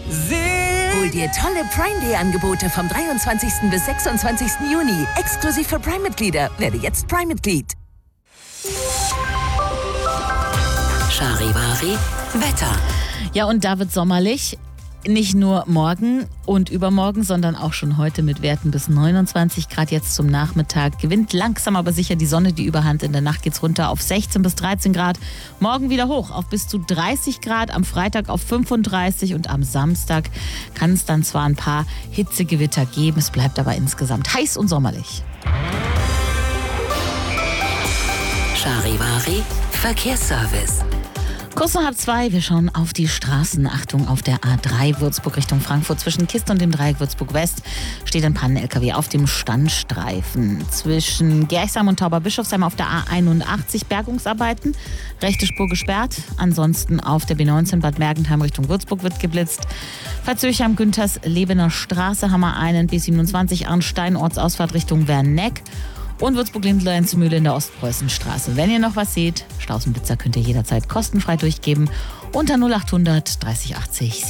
Hol dir tolle Prime Day Angebote vom 23. bis 26. Juni. Exklusiv für Prime-Mitglieder. Werde jetzt Prime-Mitglied. Charivari Wetter. Ja, und da wird sommerlich. Nicht nur morgen und übermorgen, sondern auch schon heute mit Werten bis 29 Grad jetzt zum Nachmittag. Gewinnt langsam aber sicher die Sonne die Überhand. In der Nacht geht's runter auf 16 bis 13 Grad. Morgen wieder hoch auf bis zu 30 Grad. Am Freitag auf 35 und am Samstag kann es dann zwar ein paar Hitzegewitter geben. Es bleibt aber insgesamt heiß und sommerlich. Charivari Verkehrsservice. Kurz nach 2, wir schauen auf die Straßen. Achtung, auf der A3 Würzburg Richtung Frankfurt zwischen Kist und dem Dreieck Würzburg West steht ein Pannen-LKW auf dem Standstreifen. Zwischen Gerchsheim und Tauberbischofsheim auf der A81 Bergungsarbeiten. Rechte Spur gesperrt. Ansonsten auf der B19 Bad Mergentheim Richtung Würzburg wird geblitzt. Verzöchheim Günthers Lebener Straße haben wir einen. B27 Arnstein Ortsausfahrt Richtung Werneck. Und Würzburg-Lindler-Enzmühle in der Ostpreußenstraße. Wenn ihr noch was seht, Staus und Blitzer könnt ihr jederzeit kostenfrei durchgeben unter 0800 30 80